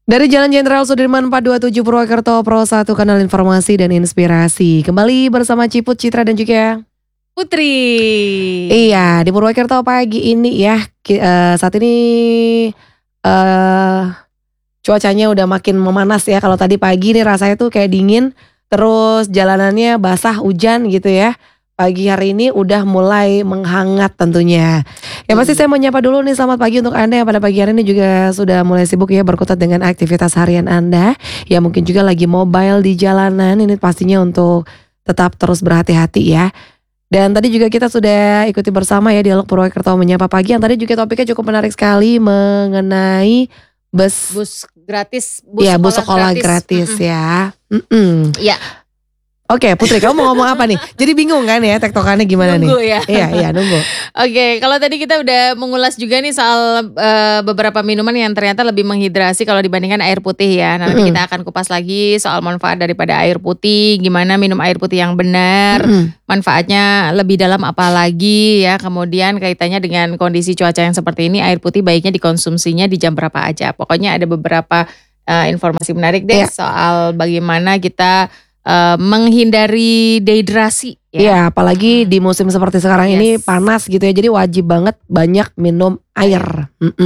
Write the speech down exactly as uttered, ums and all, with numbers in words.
Dari Jalan Jenderal Sudirman empat dua tujuh Purwokerto, Pro satu Kanal Informasi dan Inspirasi. Kembali bersama Ciput, Citra dan juga Putri. Iya, di Purwokerto pagi ini ya. ki- eh, saat ini eh cuacanya udah makin memanas ya. Kalau tadi pagi nih rasanya tuh kayak dingin, terus jalanannya basah hujan gitu ya. Pagi hari ini udah mulai menghangat tentunya. Ya pasti saya mau nyapa dulu nih, selamat pagi untuk Anda yang pada pagi hari ini juga sudah mulai sibuk ya berkutat dengan aktivitas harian Anda. Ya mungkin juga lagi mobile di jalanan, ini pastinya untuk tetap terus berhati-hati ya. Dan tadi juga kita sudah ikuti bersama ya dialog Purwokerto Menyapa Pagi, yang tadi juga topiknya cukup menarik sekali mengenai bus, Bus gratis, bus ya sekolah, bus sekolah gratis, gratis, Mm-mm. ya. Mm-mm. Iya. Oke Putri, kamu mau ngomong apa nih? Jadi bingung kan ya tektokannya gimana Nunggu nih? ya. Iya iya nunggu. Oke, kalau tadi kita udah mengulas juga nih soal eh, beberapa minuman yang ternyata lebih menghidrasi kalau dibandingkan air putih ya. Nah, nanti Mm-mm. kita akan kupas lagi soal manfaat daripada air putih, gimana minum air putih yang benar, Mm-mm. manfaatnya lebih dalam apa lagi ya. Kemudian kaitannya dengan kondisi cuaca yang seperti ini, air putih baiknya dikonsumsinya di jam berapa aja. Pokoknya ada beberapa eh, informasi menarik deh Iya. soal bagaimana kita eh, menghindari dehidrasi ya. Iya, apalagi di musim seperti sekarang ini Yes. panas gitu ya. Jadi wajib banget banyak minum air. Mm-mm.